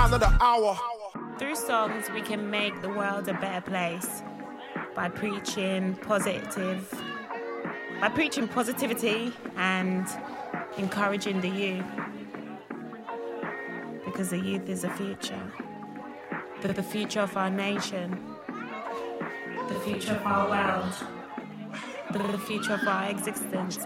sign of the hour. Through songs, we can make the world a better place by preaching positivity and encouraging the youth. Because the youth is the future. The future of our nation. The future of our world. The future of our existence.